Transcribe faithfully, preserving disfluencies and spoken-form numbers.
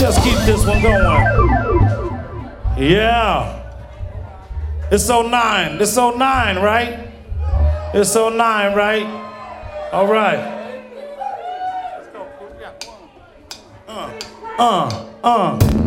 Let's keep this one going. Yeah. It's oh nine. It's oh nine, right? It's oh nine, right? All right. Uh, uh, uh.